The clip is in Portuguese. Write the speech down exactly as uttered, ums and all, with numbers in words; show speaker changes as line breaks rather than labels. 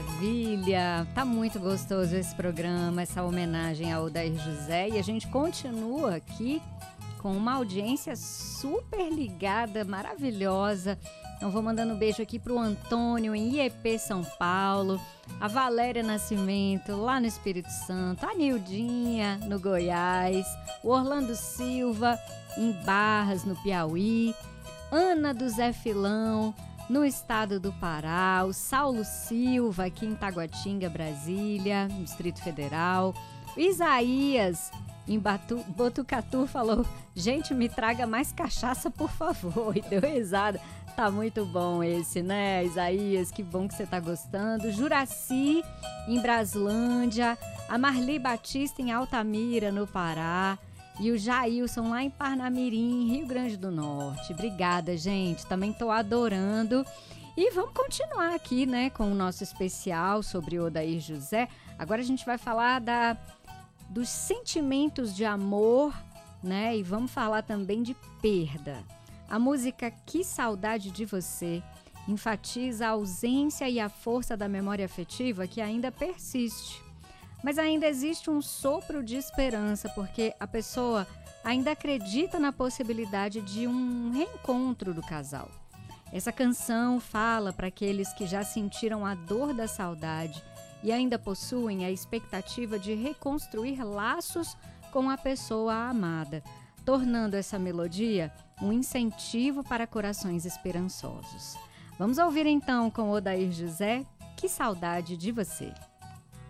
maravilha! Tá muito gostoso esse programa, essa homenagem ao Odair José, e a gente continua aqui com uma audiência super ligada, maravilhosa. Então vou mandando um beijo aqui pro Antônio em I E P São Paulo, a Valéria Nascimento lá no Espírito Santo, a Nildinha no Goiás, o Orlando Silva em Barras no Piauí, Ana do Zé Filão no estado do Pará, o Saulo Silva aqui em Taguatinga, Brasília, no Distrito Federal, o Isaías em Batu, Botucatu falou: gente, me traga mais cachaça, por favor, e deu risada. Tá muito bom esse, né, Isaías? Que bom que você tá gostando. Juraci em Braslândia, a Marli Batista em Altamira, no Pará, e o Jailson lá em Parnamirim, Rio Grande do Norte. Obrigada, gente. Também tô adorando. E vamos continuar aqui, né, com o nosso especial sobre Odair José. Agora a gente vai falar da, dos sentimentos de amor, né, e vamos falar também de perda. A música Que Saudade de Você enfatiza a ausência e a força da memória afetiva que ainda persiste. Mas ainda existe um sopro de esperança, porque a pessoa ainda acredita na possibilidade de um reencontro do casal. Essa canção fala para aqueles que já sentiram a dor da saudade e ainda possuem a expectativa de reconstruir laços com a pessoa amada, tornando essa melodia um incentivo para corações esperançosos. Vamos ouvir então com Odair José, Que Saudade de Você.